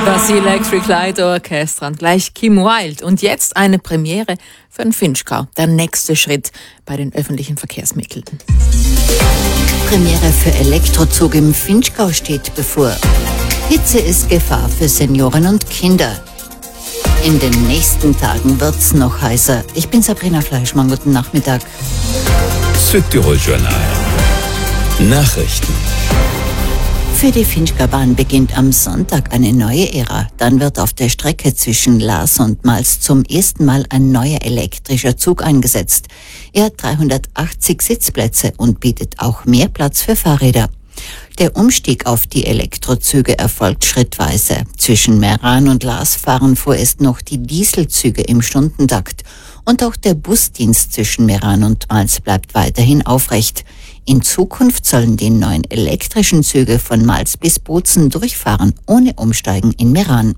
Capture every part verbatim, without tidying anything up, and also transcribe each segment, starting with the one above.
Das Electric Light Orchestra und gleich Kim Wilde. Und jetzt eine Premiere für den Vinschgau. Der nächste Schritt bei den öffentlichen Verkehrsmitteln. Premiere für Elektrozug im Vinschgau steht bevor. Hitze ist Gefahr für Senioren und Kinder. In den nächsten Tagen wird's noch heißer. Ich bin Sabrina Fleischmann, guten Nachmittag. Südtirol Journal. Nachrichten. Für die Vinschgau-Bahn beginnt am Sonntag eine neue Ära. Dann wird auf der Strecke zwischen Lars und Mals zum ersten Mal ein neuer elektrischer Zug eingesetzt. Er hat dreihundertachtzig Sitzplätze und bietet auch mehr Platz für Fahrräder. Der Umstieg auf die Elektrozüge erfolgt schrittweise. Zwischen Meran und Lars fahren vorerst noch die Dieselzüge im Stundentakt. Und auch der Busdienst zwischen Meran und Mals bleibt weiterhin aufrecht. In Zukunft sollen die neuen elektrischen Züge von Mals bis Bozen durchfahren, ohne Umsteigen in Meran.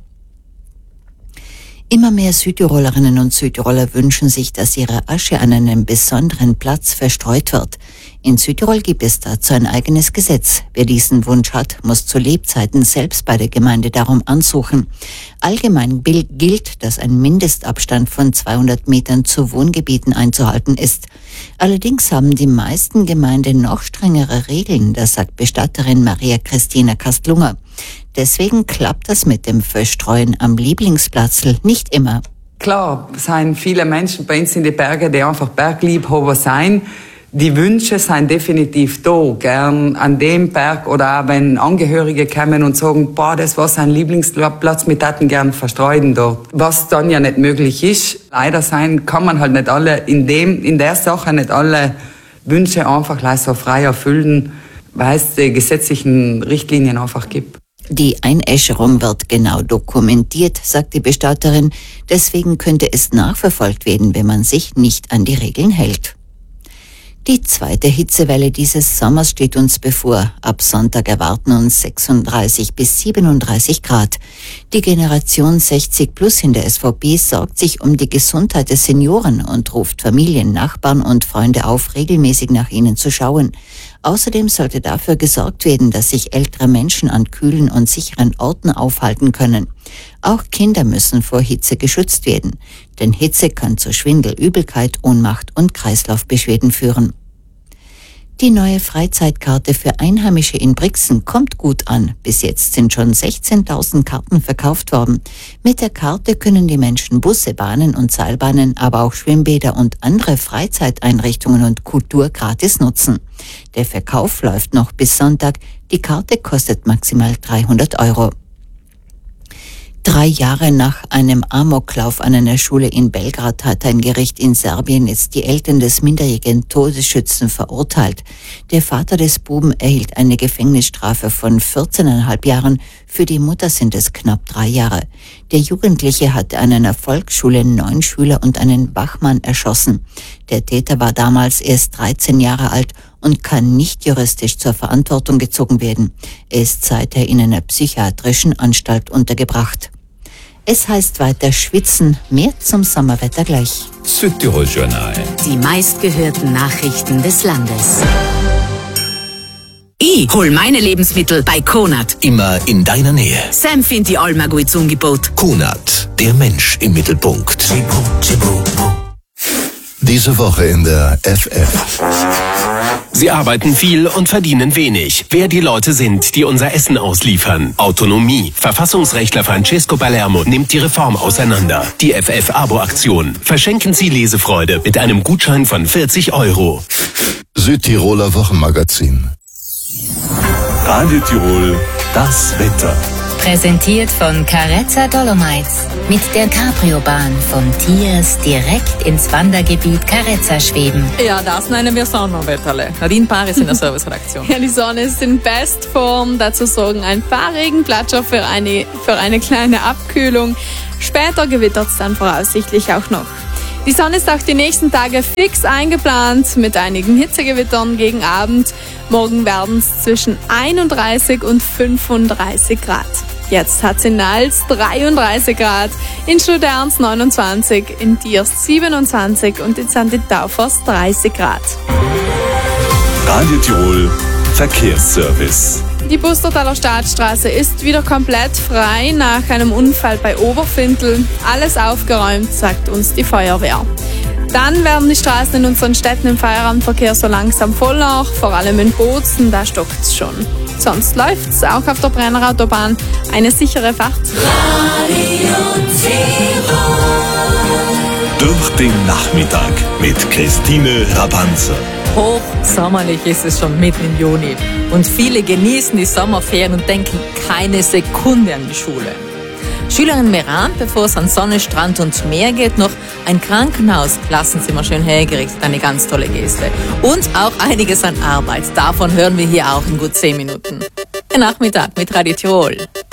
Immer mehr Südtirolerinnen und Südtiroler wünschen sich, dass ihre Asche an einem besonderen Platz verstreut wird. In Südtirol gibt es dazu ein eigenes Gesetz. Wer diesen Wunsch hat, muss zu Lebzeiten selbst bei der Gemeinde darum ansuchen. Allgemein gilt, dass ein Mindestabstand von zweihundert Metern zu Wohngebieten einzuhalten ist. Allerdings haben die meisten Gemeinden noch strengere Regeln, das sagt Bestatterin Maria Christina Kastlunger. Deswegen klappt das mit dem Verstreuen am Lieblingsplatz nicht immer. Klar, es sind viele Menschen bei uns in den Bergen, die einfach Bergliebhaber sind. Die Wünsche sind definitiv da, gern an dem Berg oder auch wenn Angehörige kommen und sagen, boah, das war sein Lieblingsplatz, wir hätten gern verstreuen dort. Was dann ja nicht möglich ist. Leider sein kann man halt nicht alle, in dem, in der Sache nicht alle Wünsche einfach gleich so frei erfüllen, weil es die gesetzlichen Richtlinien einfach gibt. Die Einäscherung wird genau dokumentiert, sagt die Bestatterin. Deswegen könnte es nachverfolgt werden, wenn man sich nicht an die Regeln hält. Die zweite Hitzewelle dieses Sommers steht uns bevor. Ab Sonntag erwarten uns sechsunddreißig bis siebenunddreißig Grad. Die Generation sechzig plus in der S V P sorgt sich um die Gesundheit der Senioren und ruft Familien, Nachbarn und Freunde auf, regelmäßig nach ihnen zu schauen. Außerdem sollte dafür gesorgt werden, dass sich ältere Menschen an kühlen und sicheren Orten aufhalten können. Auch Kinder müssen vor Hitze geschützt werden, denn Hitze kann zu Schwindel, Übelkeit, Ohnmacht und Kreislaufbeschwerden führen. Die neue Freizeitkarte für Einheimische in Brixen kommt gut an. Bis jetzt sind schon sechzehntausend Karten verkauft worden. Mit der Karte können die Menschen Busse, Bahnen und Seilbahnen, aber auch Schwimmbäder und andere Freizeiteinrichtungen und Kultur gratis nutzen. Der Verkauf läuft noch bis Sonntag. Die Karte kostet maximal dreihundert Euro. Drei Jahre nach einem Amoklauf an einer Schule in Belgrad hat ein Gericht in Serbien jetzt die Eltern des minderjährigen Todesschützen verurteilt. Der Vater des Buben erhielt eine Gefängnisstrafe von vierzehneinhalb Jahren. Für die Mutter sind es knapp drei Jahre. Der Jugendliche hatte an einer Volksschule neun Schüler und einen Wachmann erschossen. Der Täter war damals erst dreizehn Jahre alt und kann nicht juristisch zur Verantwortung gezogen werden. Er ist seither in einer psychiatrischen Anstalt untergebracht. Es heißt weiter schwitzen, mehr zum Sommerwetter gleich. Südtirol Journal. Die meistgehörten Nachrichten des Landes. Ich hol meine Lebensmittel bei Konad. Immer in deiner Nähe. Sam findet die Alma gut Angebot. Konad, der Mensch im Mittelpunkt. Diese Woche in der F F. Sie arbeiten viel und verdienen wenig. Wer die Leute sind, die unser Essen ausliefern. Autonomie. Verfassungsrechtler Francesco Palermo nimmt die Reform auseinander. Die F F-Abo-Aktion. Verschenken Sie Lesefreude mit einem Gutschein von vierzig Euro. Südtiroler Wochenmagazin. Radio Tirol, das Wetter. Präsentiert von Carezza Dolomites. Mit der Cabrio-Bahn von Tiers direkt ins Wandergebiet Carezza schweben. Ja, das nennen wir Sommerwetterle. Nadine Paris in der Serviceredaktion. Ja, die Sonne ist in Bestform. Dazu sorgen ein paar Regenplatscher für eine, für eine kleine Abkühlung. Später gewittert es dann voraussichtlich auch noch. Die Sonne ist auch die nächsten Tage fix eingeplant mit einigen Hitzegewittern gegen Abend. Morgen werden es zwischen einunddreißig und fünfunddreißig Grad. Jetzt hat es in Nals dreiunddreißig Grad, in Studerns neunundzwanzig, in Diers siebenundzwanzig und in Sankt Taufers dreißig Grad. Radio Tirol Verkehrsservice. Die Pustertaler Staatsstraße ist wieder komplett frei nach einem Unfall bei Oberfindl. Alles aufgeräumt, sagt uns die Feuerwehr. Dann werden die Straßen in unseren Städten im Feierabendverkehr so langsam voller, vor allem in Bozen, da stockt's schon. Sonst läuft's auch auf der Brenner Autobahn. Eine sichere Fahrt. Durch den Nachmittag mit Christine Rabanzer. Hochsommerlich ist es schon mitten im Juni. Und viele genießen die Sommerferien und denken keine Sekunde an die Schule. Schülerin Meran, bevor es an Sonne, Strand und Meer geht, noch ein Krankenhaus-Klassenzimmer schön hergerichtet. Eine ganz tolle Geste. Und auch einiges an Arbeit. Davon hören wir hier auch in gut zehn Minuten. Der Nachmittag mit Radio Tirol.